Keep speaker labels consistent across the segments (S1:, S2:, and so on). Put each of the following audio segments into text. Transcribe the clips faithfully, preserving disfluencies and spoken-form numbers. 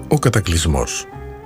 S1: Ο κατακλυσμός.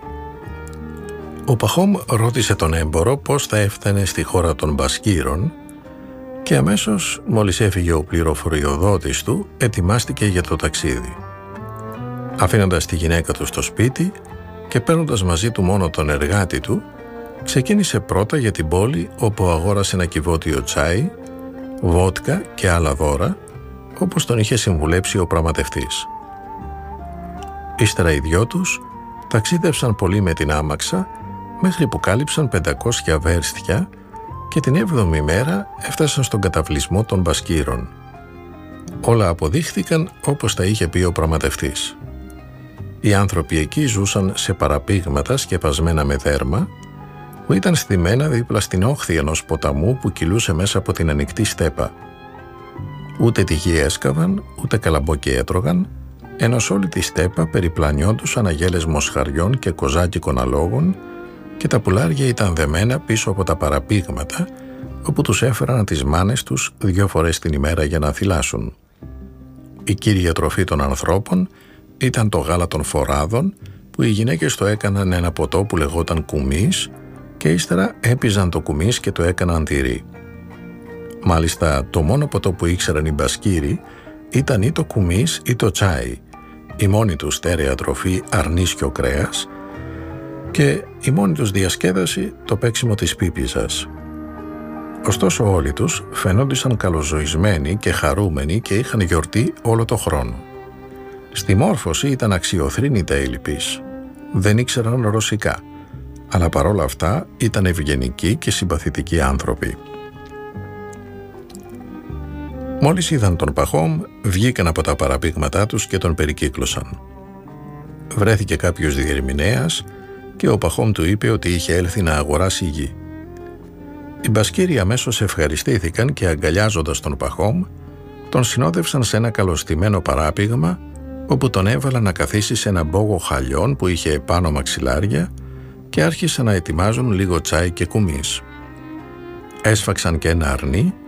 S1: Ο Παχόμ ρώτησε τον έμπορο πώς θα έφτανε στη χώρα των Μπασκύρων και αμέσως, μόλις έφυγε ο πληροφοριοδότης του, ετοιμάστηκε για το ταξίδι. Αφήνοντας τη γυναίκα του στο σπίτι και παίρνοντας μαζί του μόνο τον εργάτη του, ξεκίνησε πρώτα για την πόλη, όπου αγόρασε ένα κυβότιο τσάι, βότκα και άλλα δώρα, όπως τον είχε συμβουλέψει ο πραγματευτής. Ύστερα οι δυο τους ταξίδευσαν πολύ με την άμαξα μέχρι που κάλυψαν πεντακόσια βέρστια και την έβδομη μέρα έφτασαν στον καταβλισμό των Μπασκύρων. Όλα αποδείχθηκαν όπως τα είχε πει ο πραγματευτής. Οι άνθρωποι εκεί ζούσαν σε παραπήγματα σκεπασμένα με δέρμα, που ήταν στημένα δίπλα στην όχθη ενός ποταμού που κυλούσε μέσα από την ανοιχτή στέπα. Ούτε τη γη έσκαβαν, ούτε καλαμπόκι έτρωγαν, ενώ σ' όλη τη στέπα περιπλανιόντουσαν αγέλες μοσχαριών και κοζάκικων αλόγων και τα πουλάρια ήταν δεμένα πίσω από τα παραπήγματα, όπου τους έφεραν τις μάνες τους δυο φορές την ημέρα για να θυλάσουν. Η κύρια τροφή των ανθρώπων ήταν το γάλα των φοράδων, που οι γυναίκες το έκαναν ένα ποτό που λεγόταν κουμής και ύστερα έπιζαν το κουμής και το έκαναν τυρί. Μάλιστα, το μόνο ποτό που ήξεραν οι Μπασκύροι ήταν ή το κουμής ή το τσάι, η μόνη τους στέρεα τροφή αρνίσιο κρέας και η μόνη τους διασκέδαση το παίξιμο της πίπιζας. Ωστόσο όλοι τους φαινόντουσαν καλοζωισμένοι και χαρούμενοι και είχαν γιορτή όλο το χρόνο. Στη μόρφωση ήταν αξιοθρήνητα ελλειπείς. Δεν ήξεραν ρωσικά, αλλά παρόλα αυτά ήταν ευγενικοί και συμπαθητικοί άνθρωποι. Μόλις είδαν τον Παχόμ, βγήκαν από τα παραπήγματά τους και τον περικύκλωσαν. Βρέθηκε κάποιος διερμηνέας και ο Παχόμ του είπε ότι είχε έλθει να αγοράσει γη. Οι Μπασκύροι αμέσως ευχαριστήθηκαν και αγκαλιάζοντας τον Παχόμ, τον συνόδευσαν σε ένα καλοστημένο παράπηγμα, όπου τον έβαλαν να καθίσει σε ένα μπόγο χαλιών που είχε επάνω μαξιλάρια και άρχισαν να ετοιμάζουν λίγο τσάι και κουμής. Έσφαξαν και ένα αρνί